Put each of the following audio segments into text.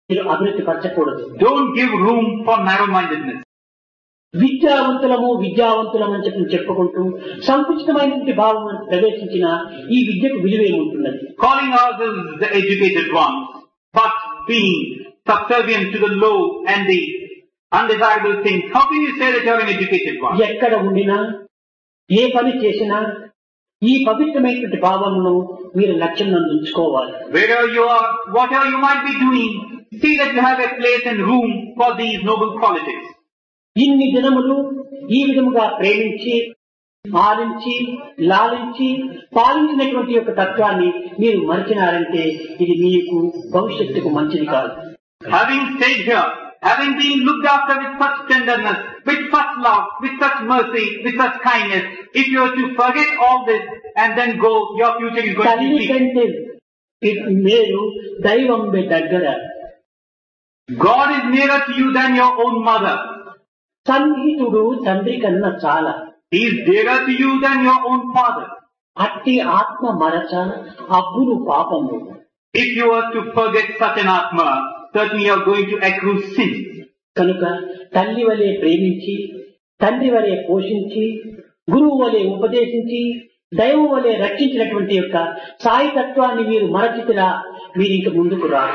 మీరు అభివృద్ధి పరచకూడదు. Don't give room for narrow-mindedness. విద్యావంతులం అని చెప్పుకుంటూ సంకుచితమైనటువంటి భావం ప్రవేశించిన ఈ విద్యకు విలువేముంటున్నది? Calling ourselves the educated ones, but being subservient to the low and the undesirable things. How can you say that you are an educated one? ఎక్కడ ఉండినా ఏ పని చేసినా ఈ పవిత్రమైనటువంటి భావమును మీరు లక్ష్యం నందు ఉంచుకోవాలి. Wherever you are, whatever you might be doing, see that you have a place and room for these noble qualities. ఇన్ని దినములు ఈ విధముగా ప్రేమించి ఆలించి లాలించి పాలించినటువంటి యొక్క తత్వాన్ని మీరు మరిచినారంటే ఇది మీకు భవిష్యత్తుకు మంచిది కాదు. Having stayed here, having been looked after with such tenderness, with such love, with such mercy, with such kindness, if you are to forget all this and then go, your future is going to be bleak. కంటే మీరు దైవం మీ దగ్గర. God is nearer to you than your own mother. సన్నిహితుడు తండ్రి కన్నా చాలా. He is dearer to you than your own father. అట్టి ఆత్మ మరచ అబ్బును పాపము. If you are to forget such an Atma, certainly you are going to accrue sin. కనుక తల్లి వలె ప్రేమించి, తండ్రి వలె పోషించి, గురువు వలె ఉపదేశించి, దైవం వలె రక్షించినటువంటి యొక్క సాయి తత్వాన్ని మీరు మరచితిరా, మీరు ఇంక ముందుకు రారు.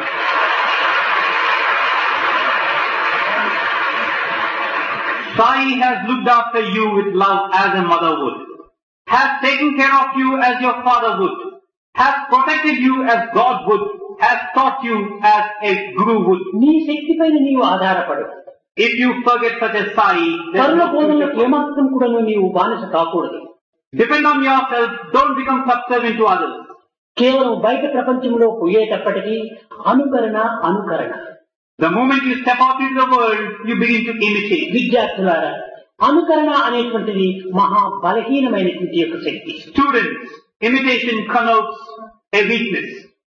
Sai has looked after you with love as a mother would, has taken care of you as your father would, has protected you as God would, has taught you as a guru would. నీ శక్తి పైన నీవు ఆధారపడు. If you forget such a Sai, కరుణ బోధనలకు ఏమాత్రం కూడా నీవు బానిస కాకూడదు. Depend on yourself, don't become subservient to others. కేవలం బయట ప్రపంచంలో పోయేటప్పటికీ అనుకరణ. The moment you step out into the world, you begin to imitate. విద్యార్థులారా, అనుకరణ అనేటువంటిది మహా బలహీనమైనటువంటి యొక్క శక్తి. Students, imitation connotes a weakness.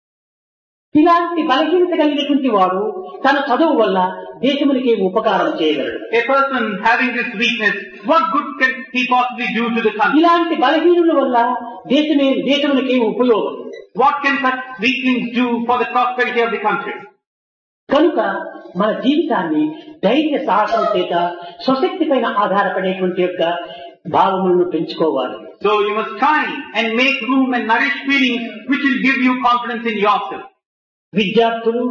ఇలాంటి బలహీనత కలిగినటువంటి వాడు తన చదువు వల్ల దేశమునికి ఉపకారం చేయగలడు. A person having this weakness, what good can he possibly do to the country? ఇలాంటి బలహీనుల వల్ల దేశమునికి ఉపయోగం. What can such weaklings do for the prosperity of the country? కనుక మన జీవితాన్ని ధైర్య సాహసం చేత స్వశక్తి పైన ఆధారపడేటువంటి యొక్క భావములను పెంచుకోవాలి. So you must try and make room and nourish feelings which will give you confidence in yourself. విద్యార్థులు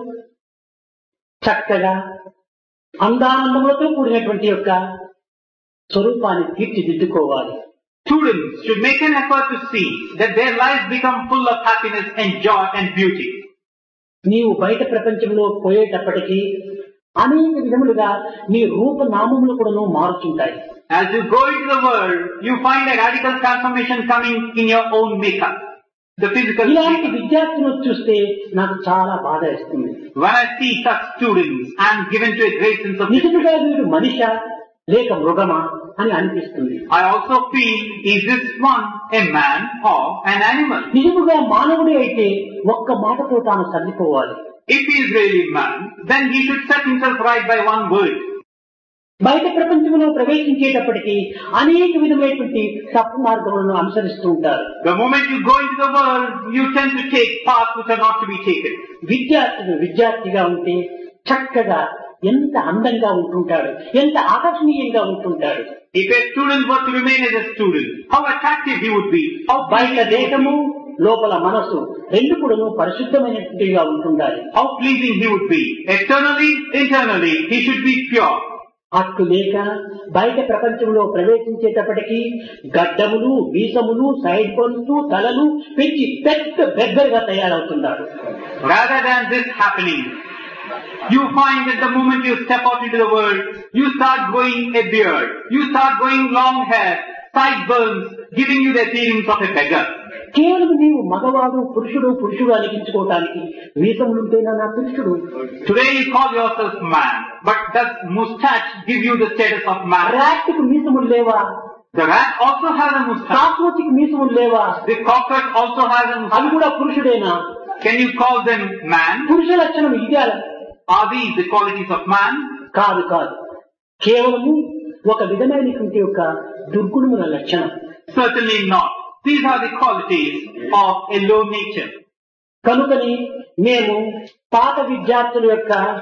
చక్కగా అందానందములతో కూడినటువంటి యొక్క స్వరూపాన్ని తీర్చిదిద్దుకోవాలి. Students should make an effort to see that their lives become full of happiness and joy and beauty. నీవు బయట ప్రపంచంలో పోయేటప్పటికీ అనేక విధములుగా నీ రూపనామములు కూడా మారుతుంటాయి. As you go into the world, you find a radical transformation coming in your own makeup. The physical. ఇలాంటి విద్యార్థులను చూస్తే నాకు చాలా బాధ వేస్తుంది. When I see such students, I am given to a great sense of నిజంగా వీడు మనిషా లేక మృగమా అని అనిపిస్తుంది. I also feel, is this one a man or an animal? నిజముగా మానవుడే అయితే ఒక్క మాటతో తాను సర్దుకోవాలి. If he is really man, then he should set himself right by one word. బయట ప్రపంచంలో ప్రవేశించేటప్పటికీ అనేక విధమైనటువంటి తప్పు మార్గములను అనుసరిస్తూ ఉంటారు. The moment you go into the world, you tend to take paths which are not to be taken. విద్యార్థిగా ఉంటే చక్కగా ఎంత అందంగా ఉంటుంటాడు, ఎంత ఆకర్షణీయంగా ఉంటుంటాడు. If a student were to remain as a student, how attractive he would be. బయట దేహము లోపల మనసు రెండు కూడాను పరిశుద్ధమైనట్టుగా ఉంటుండాలి. How pleasing he would be. Externally, internally, he should be pure. అట్టు లేక బయట ప్రపంచంలో ప్రవేశించేటప్పటికీ గడ్డములు, వీసములు, సైడ్ పనులు, తలలు పెంచి పెద్ద బెగ్గరగా తయారవుతున్నాడు. Rather than this happening, you find that the moment you step out into the world, you start growing a beard, you start growing long hair, sideburns, giving you the appearance of a beggar. కేవలం నీవు మగవాడు పురుషుడు అనిపించుకోవటానికి వీసములుంటేనా నా పురుషుడు? Today you call yourself man, but does moustache give you the status of man? ర్యాట్కు మీసములు లేవా? The rat also has a moustache. కాక్రోచ్కి మీసములు లేవా? The cockroach also has a moustache. అది కూడా పురుషుడేనా? Can you call them man? పురుష లక్షణం ఇదే. Are these the qualities of man? కాదు. కేవలము ఒక విధమైనటువంటి యొక్క దుర్గుణముల లక్షణం. Certainly not. These are the qualities of a low nature. కనుకని మేము పాత విద్యార్థుల యొక్క